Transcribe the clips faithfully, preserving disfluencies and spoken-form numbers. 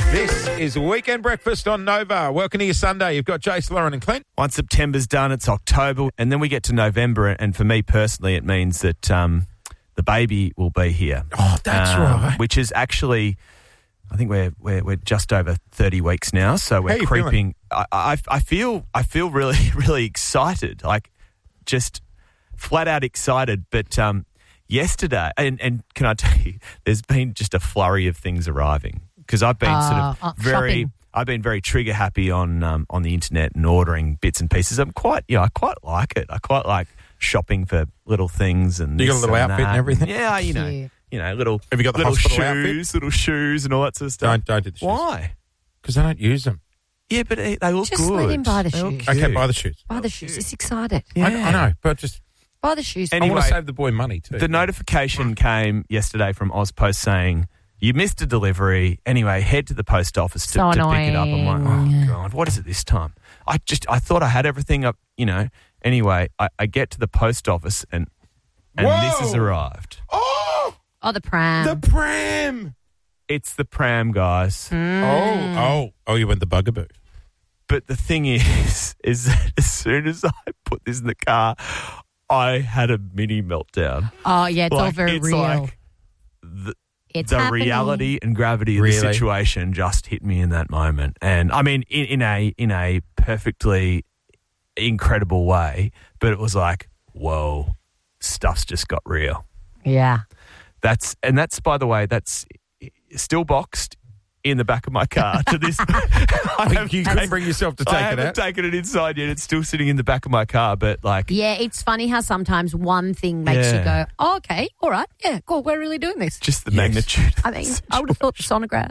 This is Weekend Breakfast on Nova. Welcome to your Sunday. You've got Jace, Lauren and Clint. Once September's done, it's October, and then we get to November, and for me personally, it means that um, the baby will be here. Oh, that's um, right. Which is actually, I think we're we're, we're just over thirty weeks now, so we're How you creeping. I, I I feel I feel really really excited, like just flat out excited. But um, yesterday, and, and can I tell you, there's been just a flurry of things arriving. Because I've been Uh, sort of uh, very, shopping. I've been very trigger happy on um, on the internet and ordering bits and pieces. I'm quite, you know, I quite like it. I quite like shopping for little things and You got a this little and outfit and that. everything? Yeah, you know, Cute. you know, little. Have you got the little hospital shoes, little shoes, and all that sort of stuff? Don't, don't do the shoes. Why? Because I don't use them. Yeah, but they, they look Just good. let him buy the They look shoes. cute. Okay, buy the shoes. Buy the shoes. He's excited. Yeah. I, I know, but just Buy the shoes. Anyway, I want to save the boy money too. The notification came yesterday from Ozpost saying, you missed a delivery. Anyway, head to the post office to, So to pick it up. I'm like, annoying. oh, God, what is it this time? I just, I thought I had everything up, you know. Anyway, I, I get to the post office and and Whoa! this has arrived. Oh, Oh, the pram. the pram. It's the pram, guys. Mm. Oh, oh, oh, you went the bugaboo. But the thing is, is that as soon as I put this in the car, I had a mini meltdown. Oh, yeah, it's all Like, very it's real. like the, it's the happening. reality and gravity of Really? the situation just hit me in that moment. And I mean, in, in a in a perfectly incredible way, but it was like, whoa, stuff's just got real. Yeah. That's and that's, by the way, that's still boxed in the back of my car to this. I haven't You couldn't bring yourself to I take it haven't out. taken it inside yet. It's still sitting in the back of my car, but like, Yeah, it's funny how sometimes one thing makes you Yeah. go, oh, okay, all right, yeah, cool, we're really doing this. just the Yes. magnitude. I mean, I would have thought the sonographs,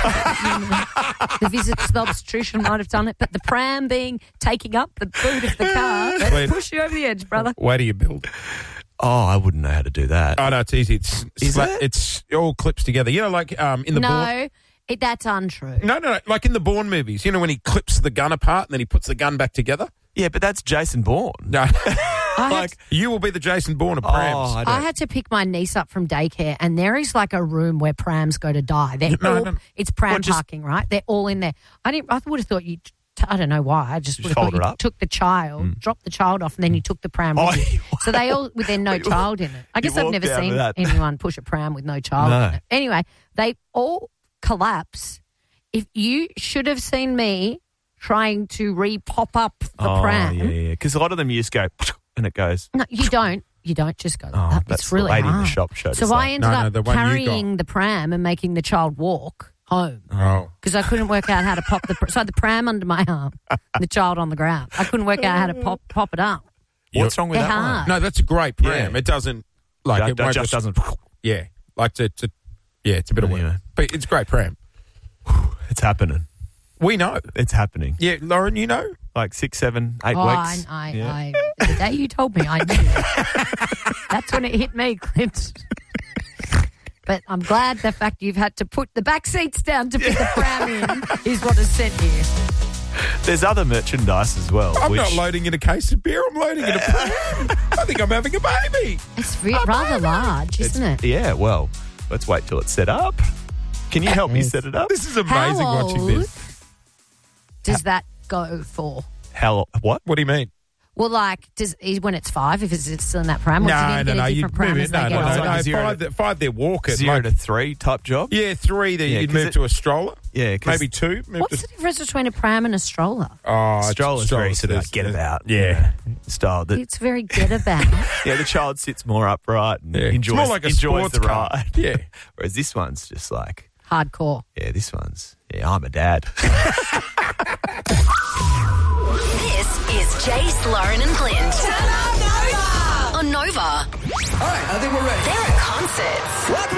the visit to the obstetrician might have done it, but the pram being taking up the boot of the car, Wait. let's push you over the edge, brother. Where do you build? Oh, I wouldn't know how to do that. Oh no, it's easy. It's Is sla- it? It's all clips together. You know, like um in the Bourne. No, it, that's untrue. No, no, no, like in the Bourne movies. You know when he clips the gun apart and then he puts the gun back together. Yeah, but that's Jason Bourne. No, I had, like you will be the Jason Bourne of Oh, prams. I don't. I had to pick my niece up from daycare, and there is like a room where prams go to die. They're No, all, no. It's pram Well, just- parking, right? They're all in there. I didn't. I would have thought you. I don't know why. I just, Just would have thought fold you her up? took the child, dropped the child off, and then you took the pram Oh, with you. you- So they all with their no you- child in it. I guess you I've walked never down seen with that. anyone push a pram with no child No. in it. Anyway, they all collapse. If you should have seen me trying to re-pop up the oh, pram. yeah, yeah. Because a lot of them you just go and it goes. No, you don't. You don't just go. Oh, that. that's It's really the lady hard. in the shop showed So us I that. ended No, no, up the one you carrying the pram and making the child walk home Oh, because I couldn't work out how to pop the. Pr- so I had the pram under my arm, the child on the ground. I couldn't work out how to pop pop it up. What's wrong with They're that one? hard. no, that's a great pram. Yeah. It doesn't like That, it that won't just doesn't. Yeah, like to, to yeah, it's a bit of Anyway. work, but it's a great pram. It's happening. We know. It's happening. Yeah, Lauren, you know. Like six, seven, eight Oh, I, weeks. I, Yeah. I, the day you told me, I knew. That's when it hit me, Clint. But I'm glad the fact you've had to put the back seats down to put the pram in is what has sent you. There's other merchandise as well. I'm which, not loading in a case of beer. I'm loading in a pram. I think I'm having a baby. It's re- rather large, isn't it? Yeah, well, let's wait till it's set up. Can you help me Yes. set it up? This is amazing How watching old this. does that go for? How? What? What do you mean? Well, like, does is when it's five, if it's still in that pram, or No, do you no, then get no. a You different pram move as it. they No, get no, older? no, Like no. a zero Five, that, five, they're walking. Zero Like, to three type job? yeah, three. That Yeah, you'd 'cause move it- to a stroller. Yeah, 'cause Maybe two. Move What's to, the difference between a pram and a stroller? oh, Stroller's very sort of this- get about. Yeah. you know, style. That, It's very get about. yeah, the child sits more upright and Yeah. enjoys, It's more like a enjoys sports the car. ride. Yeah. Whereas this one's just like, Hardcore. yeah, this one's, yeah, I'm a dad. This is Jace, Lauren and Clint. Turn up Nova! On Nova. All right, I think we're ready. They're at concerts. Welcome